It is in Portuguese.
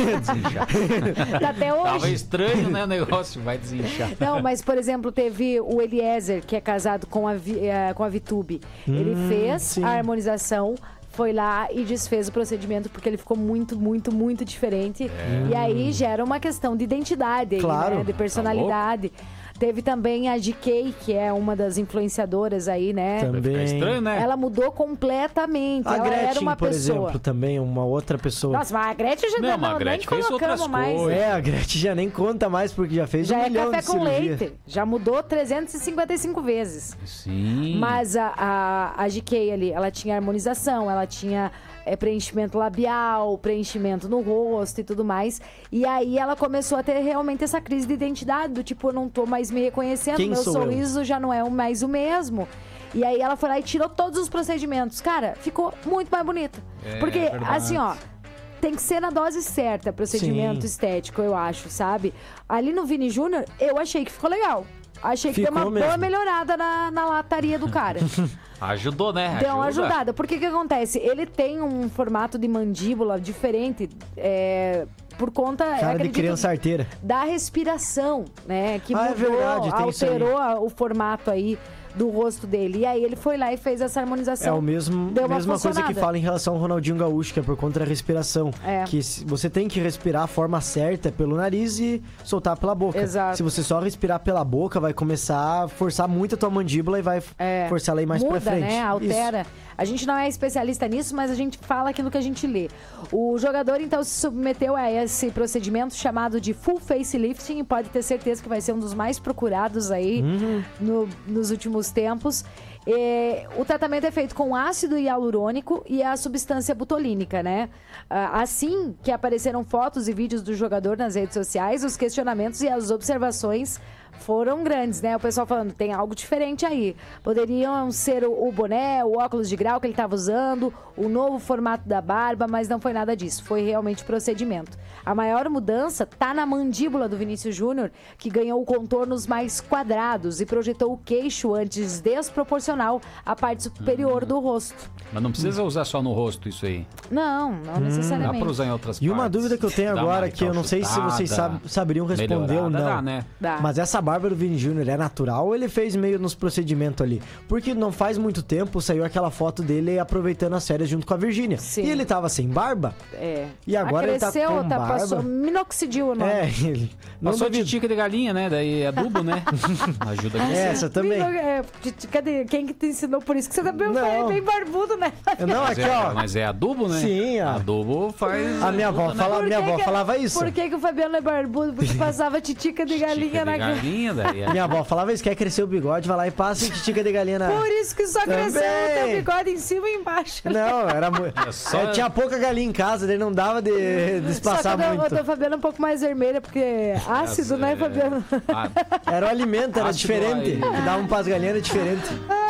Desinchar. Até hoje. Tava estranho, né, o negócio, vai desinchar. Não, mas, por exemplo, teve o Eliezer, que é casado com a Vitube. Ele fez a harmonização, foi lá e desfez o procedimento porque ele ficou muito, muito, muito diferente. E aí gera uma questão de identidade, aí, Claro. né? De personalidade. Teve também a GK, que é uma das influenciadoras aí, né? Vai ficar estranho, né? Ela mudou completamente. A Ela Gretchen, era uma por pessoa. exemplo, também, uma outra pessoa. Nossa, mas a Gretchen já Não, mas a nem Gretchen fez colocamos outras mais. coisas. A Gretchen já nem conta mais, porque já fez Já 1 é milhão café de com cirurgia. leite. Já mudou 355 vezes. Sim. Mas a GK ali, ela tinha harmonização, ela tinha preenchimento labial, preenchimento no rosto e tudo mais. E aí ela começou a ter realmente essa crise de identidade, do tipo, eu não tô mais me reconhecendo, Quem meu sou sorriso já não é mais o mesmo. E aí ela foi lá e tirou todos os procedimentos. Cara, ficou muito mais bonita. Porque, verdade. assim, ó, tem que ser na dose certa, procedimento Sim. estético, eu acho, sabe? Ali no Vini Júnior, eu achei que ficou legal. Achei que Ficou deu uma boa mesmo. melhorada na lataria do cara. Ajudou, né? Deu uma Ajuda. ajudada. Porque que acontece? Ele tem um formato de mandíbula diferente por conta, Cara de acredito, criança arteira. da respiração, né? Que Ah, é mudou, verdade, tem isso aí. alterou o formato aí do rosto dele. E aí ele foi lá e fez essa harmonização. É o mesmo, Deu uma mesma coisa que funcionada. fala em relação ao Ronaldinho Gaúcho, que é por conta da respiração. É. Que você tem que respirar a forma certa pelo nariz e soltar pela boca. Exato. Se você só respirar pela boca, vai começar a forçar muito a tua mandíbula e vai forçar ela ir mais Muda, pra frente. né? Altera. A gente não é especialista nisso, mas a gente fala aquilo que a gente lê. O jogador, então, se submeteu a esse procedimento chamado de full facelifting e pode ter certeza que vai ser um dos mais procurados aí nos últimos tempos. O tratamento é feito com ácido hialurônico e a substância butolínica, né? Assim que apareceram fotos e vídeos do jogador nas redes sociais, os questionamentos e as observações foram grandes, né? O pessoal falando, tem algo diferente aí. Poderiam ser o boné, o óculos de grau que ele estava usando, o novo formato da barba, mas não foi nada disso. Foi realmente procedimento. A maior mudança tá na mandíbula do Vinícius Júnior, que ganhou contornos mais quadrados e projetou o queixo antes desproporcional à parte superior do rosto. Mas não precisa usar só no rosto isso aí. Não Dá necessariamente. pra usar em outras E partes. uma dúvida que eu tenho Dá agora, uma que eu não sei se vocês calchutada, saberiam responder ou melhorada, não. dá, né? Dá. Mas essa barba do Vini Júnior é natural ou ele fez meio nos procedimentos ali? Porque não faz muito tempo saiu aquela foto dele aproveitando as férias junto com a Virgínia. Sim. E ele tava sem barba. E agora ele tá com barba. passou minoxidil, não Ele não Passou duvido. titica de galinha, né? Daí é adubo, né? Ajuda aqui. Essa também. Cadê? Quem que te ensinou por isso? Que você tá bem, Não. bem barbudo, né? Não, Mas aqui, ó. mas é adubo, né? Sim, ó. Adubo faz... A minha avó, ajuda, né? fala, minha avó falava isso. Por que o Fabiano é barbudo? Porque passava titica de galinha Titica na de cara. galinha, daí é... Minha avó falava isso, quer crescer o bigode, vai lá e passa titica de galinha na... Por isso que só Também. cresceu o teu bigode em cima e embaixo. Não, era muito... só- Tinha pouca galinha em casa, daí não dava de despassar Só que muito. o do Fabiano é um pouco mais vermelha, porque ácido, né, Fabiano? Ah, Era o alimento, era Ácido diferente. aí. Que davam pras galinhas era diferente.